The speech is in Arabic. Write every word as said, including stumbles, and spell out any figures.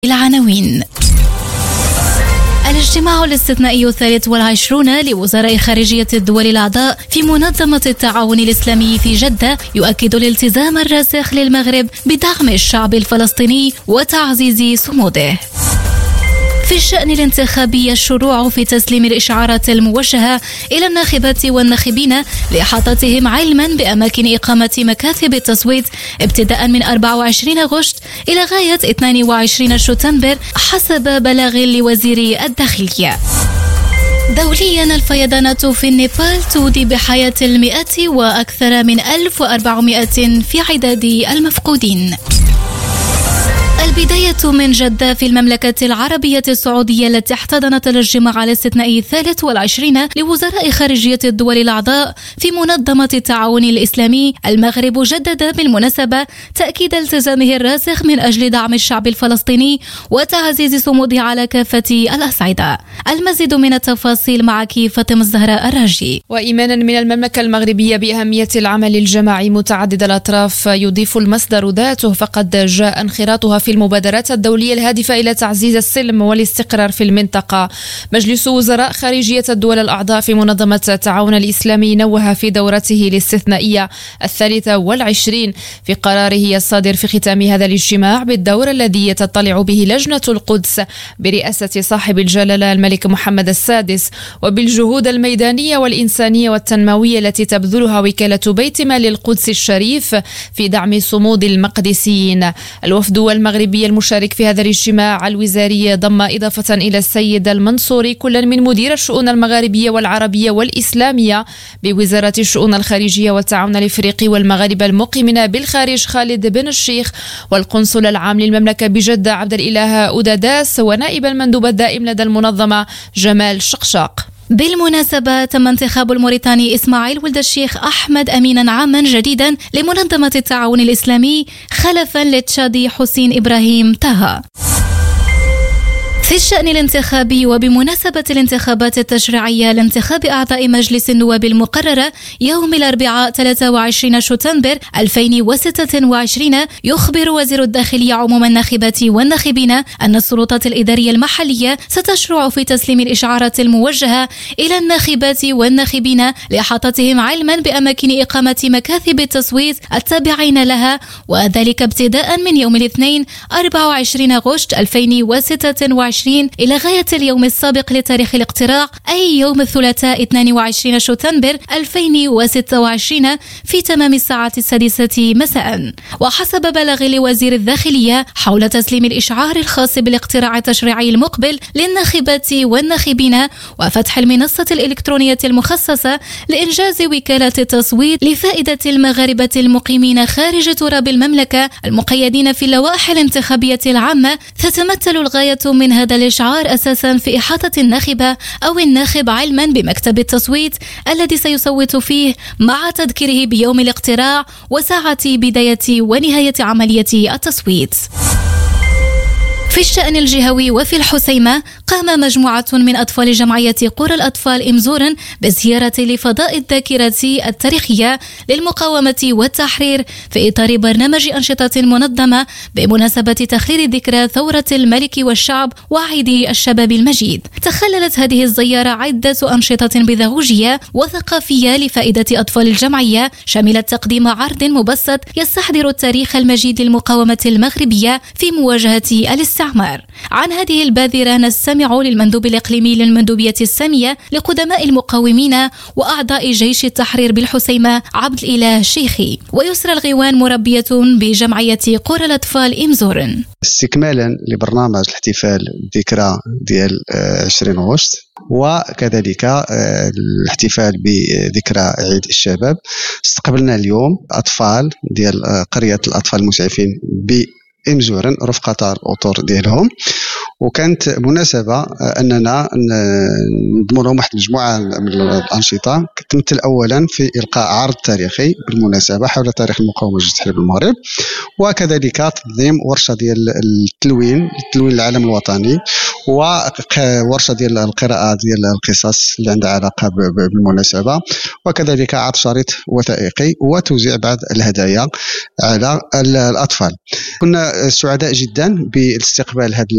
العناوين. الاجتماع الاستثنائي الثالث والعشرون لوزراء خارجية الدول الأعضاء في منظمة التعاون الإسلامي في جدة يؤكد الالتزام الراسخ للمغرب بدعم الشعب الفلسطيني وتعزيز صموده. في الشأن الانتخابي الشروع في تسليم الإشعارات الموجهة إلى الناخبات والناخبين لإحاطتهم علما بأماكن إقامة مكاتب التصويت ابتداء من أربعة وعشرين أغسطس إلى غاية اثنين وعشرين شتنبر حسب بلاغ لوزير الداخلية. دوليا، الفيضانات في النيبال تودي بحياة المئة وأكثر من ألف وأربعمائة في عداد المفقودين. البداية من جدة في المملكة العربية السعودية التي احتضنت الاجتماع الاستثنائي الثالث والعشرين لوزراء خارجية الدول الأعضاء في منظمة التعاون الإسلامي. المغرب جدد بالمناسبة تأكيد التزامه الراسخ من أجل دعم الشعب الفلسطيني وتعزيز صموده على كافة الأصعدة. المزيد من التفاصيل معك فاطمة الزهراء الراجي. وإيمانا من المملكة المغربية بأهمية العمل الجماعي متعدد الأطراف، يضيف المصدر ذاته فقد جاء انخراطها في المبادرات الدولية الهادفة إلى تعزيز السلم والاستقرار في المنطقة. مجلس وزراء خارجية الدول الأعضاء في منظمة التعاون الإسلامي نوه في دورته الاستثنائية الثالثة والعشرين في قراره الصادر في ختام هذا الاجتماع بالدور الذي يتطلع به لجنة القدس برئاسة صاحب الجلالة الملك محمد السادس، وبالجهود الميدانية والإنسانية والتنموية التي تبذلها وكالة بيت مال القدس الشريف في دعم صمود المقدسيين. الوفد المغربي المشارك في هذا الاجتماع الوزاري ضم إضافة إلى السيد المنصوري كلا من مدير الشؤون المغاربية والعربية والإسلامية بوزارة الشؤون الخارجية والتعاون الإفريقي والمغاربة المقيمين بالخارج خالد بن الشيخ، والقنصل العام للمملكة بجدة عبد الإله أوداداس، ونائب المندوب الدائم لدى المنظمة جمال شقشاق. بالمناسبة، تم انتخاب الموريتاني إسماعيل ولد الشيخ أحمد أمينا عاما جديدا لمنظمة التعاون الإسلامي خلفا للتشادي حسين إبراهيم طه. في الشأن الانتخابي، وبمناسبة الانتخابات التشريعية لانتخاب أعضاء مجلس النواب المقررة يوم الأربعاء ثلاثة وعشرين شتنبر ألفين وستة وعشرين، يخبر وزير الداخلية عموم الناخبات والناخبين أن السلطات الإدارية المحلية ستشرع في تسليم الإشعارات الموجهة إلى الناخبات والناخبين لإحاطتهم علما بأماكن إقامة مكاتب التصويت التابعين لها، وذلك ابتداء من يوم الاثنين أربعة وعشرين أغسطس ألفين وستة وعشرين إلى غاية اليوم السابق لتاريخ الاقتراع، أي يوم الثلاثاء اثنين وعشرين شتنبر ألفين وستة وعشرين في تمام الساعة السادسة مساء. وحسب بلاغ لوزير الداخلية حول تسليم الإشعار الخاص بالاقتراع التشريعي المقبل للناخبات والناخبين وفتح المنصة الإلكترونية المخصصة لإنجاز وكالة التصويت لفائدة المغاربة المقيمين خارج تراب المملكة المقيدين في اللوائح الانتخابية العامة، تتمثل الغاية من هذا الإشعار أساسا في إحاطة الناخبة أو الناخب علما بمكتب التصويت الذي سيصوت فيه، مع تذكيره بيوم الاقتراع وساعة بداية ونهاية عملية التصويت. في الشأن الجهوي، وفي الحسيمة، قام مجموعة من أطفال جمعية قرى الأطفال إمزورن بزيارة لفضاء الذاكرة التاريخية للمقاومة والتحرير في إطار برنامج أنشطة منظمة بمناسبة تخليد ذكرى ثورة الملك والشعب وعيد الشباب المجيد. تخللت هذه الزيارة عدة أنشطة بيداغوجية وثقافية لفائدة أطفال الجمعية، شملت تقديم عرض مبسط يستحضر التاريخ المجيد للمقاومة المغربية في مواجهة الاستعمار. عن هذه البادرة نستمع للمندوب الإقليمي للمندوبية السامية لقدماء المقاومين وأعضاء جيش التحرير بالحسيمة عبد الإله شيخي. ويسرى الغيوان مربية بجمعية قرى الأطفال إمزورن. استكمالا لبرنامج الاحتفال بالذكرى ديال عشرين أغسطس، وكذلك الاحتفال بذكرى عيد الشباب، استقبلنا اليوم أطفال ديال قرية الأطفال المسعفين ب إمزورن رفقة الأطر ديالهم، وكانت مناسبة أننا نضم لهم واحد المجموعة من الأنشطة تمثل أولا في إلقاء عرض تاريخي بالمناسبة حول تاريخ المقاومة والجهاد التحرير بالمغرب، وكذلك تنظيم ورشة ديال التلوين التلوين العالم الوطني وورشه ديال القراءه ديال القصص اللي عندها علاقه بالمناسبه، وكذلك عرض شريط وثائقي وتوزيع بعض الهدايا على الاطفال. كنا سعداء جدا باستقبال هذه